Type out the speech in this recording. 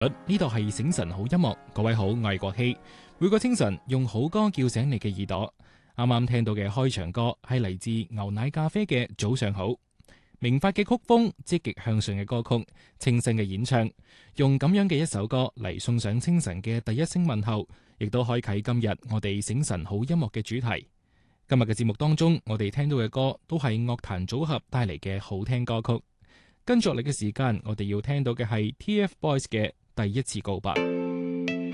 呢度係醒晨好音樂，各位好，我係國希。每個清晨用好歌叫醒你嘅耳朵。啱啱聽到嘅開場歌係嚟自牛奶咖啡嘅早上好。明發嘅曲風，積極向上嘅歌曲，清新嘅演唱，用咁樣嘅一首歌嚟送上清晨嘅第一聲問候，亦都開啟今日我哋醒晨好音樂嘅主題。今日嘅節目當中，我哋聽到嘅歌都係樂壇組合帶嚟嘅好聽歌曲。跟住落嚟嘅時間，我哋要聽到嘅係 TFBOYS 嘅第一次告白。